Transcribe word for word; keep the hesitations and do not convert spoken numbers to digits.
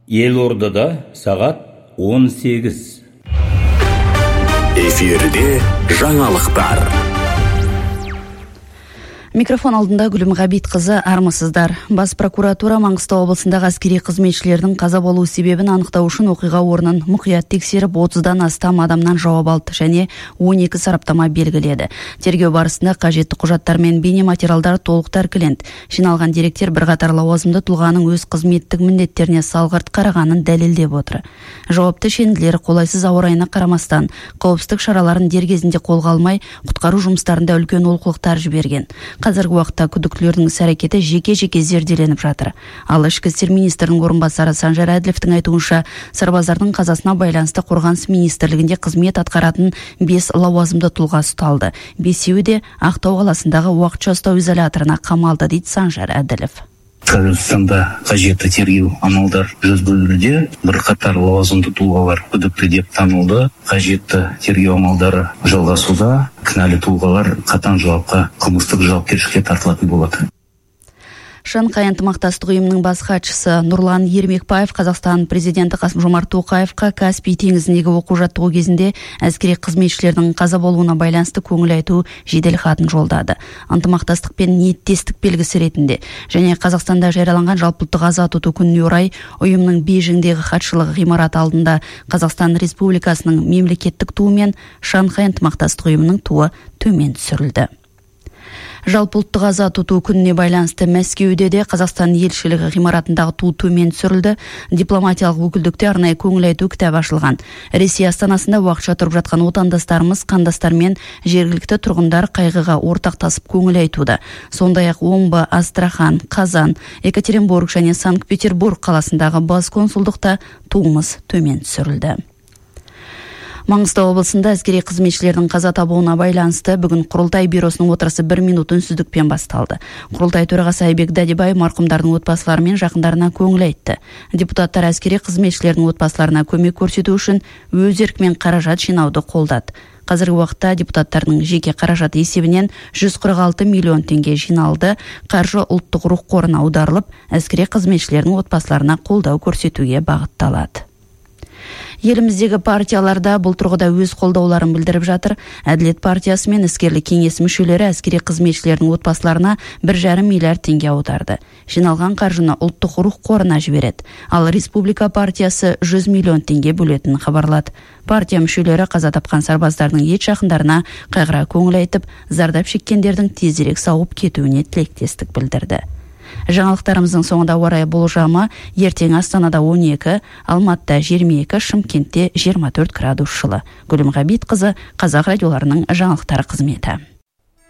Елордада сағат он сегіз. Эфирде жаңалықтар. Микрофон алдында Гүлім Ғабитқызы, армысыздар. Бас прокуратура Маңғыстау облысындағы әскери қызметшілердің қаза болу себебін анықтау үшін оқиға орнын мұқият тексеріп, отыздан астам адамнан жауап алды және он екі сараптама белгіледі. Тергеу барысында қажетті құжаттар мен бейнематериалдар толық тәркіленді. Жиналған деректер бірқатар лауазымды тұлғаның өз қызметтік міндеттеріне салғырт қарағанын дәлелдеп отыр. Жауапты шенділер қолайсыз ауа райына қарамастан қауіпсіздік шараларын дер кезінде қолға алмай, құтқару жұмыстарында үлкен олқылықтар жіберген. Қазіргі уақытта күдіктілердің іс-әрекеті жеке-жеке зерделеніп жатыр. Ал ішкі істер министрінің орынбасары Санжар Әділовтің айтуынша, сарбаздардың қазасына байланысты қорғаныс министрлігінде қызмет атқаратын бес лауазымды тұлға ұсталды. Бесеуі де Ақтау қаласындағы уақытша ұстау изоляторына қамалды, дейді Санжар Әділов. Қазақстанда қажетті тергеу амалдар жүргізілуде, бірқатар лауазымды тұлғалар күдікті деп танылды. Қажетті тергеу амалдары жалғасуда, кінәлі тұлғалар қатаң жауапқа, қылмыстық жауапкершілікке тартылатын болады. Шанхай ынтымақтастық ұйымының бас хатшысы Нұрлан Ермекбаев Қазақстан президенті Қасым-Жомарт Тоқаевқа Каспий теңізіндегі оқу-жаттығу кезінде әскери қызметшілердің қаза болуына байланысты көңіл айту жедел хатын жолдады. Ынтымақтастық пен ниеттестік белгісі ретінде және Қазақстанда жарияланған жалпыұлттық аза тұту күніне орай ұйымның Бейжіңдегі хатшылығы ғимараты алдында Қазақстан Республикасының мемлекеттік туы мен Шанхай ынтымақтастық ұйымының туы төмен түсірілді. Жалпыұлттық аза тұту күніне байланысты Мәскеуде де Қазақстан елшілігі ғимаратындағы ту төмен түсірілді. Дипломатиялық өкілдікте арнайы көңіл айту кітабы ашылған. Ресей астанасында уақытша тұрып жатқан отандастарымыз, қандастар мен жергілікті тұрғындар қайғыға ортақтасып көңіл айтуда. Сондай-ақ Омбы, Астрахан, Қазан, Екатеринбург және Санкт-Петербург қаласындағы бас консулдықта туымыз төмен түсірілді. Маңғыстау облысында әскери қызметшілердің қаза табуына байланысты бүгін құрылтай бюросының отырысы бір минут үнсіздікпен басталды. Құрылтай төрағасы Айбек Дәдебай марқұмдардың отбасылары мен жақындарына көңіл айтты. Депутаттар әскери қызметшілердің отбасыларына көмек көрсету үшін өз еркімен қаражат жинауды қолдады. Қазіргі уақытта депутаттардың жеке қаражаты есебінен жүз қырық алты миллион теңге жиналды. Қаржы ұлттық рух қорына аударылып, әскери қызметшілердің отбасыларына қолдау көрсетуге бағытталады. Еліміздегі партияларда бұл тұрғыда өз қолдауларын білдіріп жатыр. Әділет партиясы мен іскерлік кеңес мүшелері әскери қызметшілердің отбасыларына бір жарым миллиард теңге аударды. Жиналған қаржыны ұлттық рух қорына жібереді. Ал Республика партиясы жүз миллион теңге бөлетінін хабарлады. Партия мүшелері қаза тапқан сарбаздардың ет жақындарына қайғыра көңіл айтып, зардап шеккендердің тезірек сауығып кетуіне тілектестік білдірді. Жаңалықтарымыздың соңында ауа райы болжамы: ертең Астанада он екі, Алматыда жиырма екі, Шымкентте жиырма төрт градус жылы. Гүлім Ғабитқызы, Қазақ радиоларының жаңалықтары қызметі.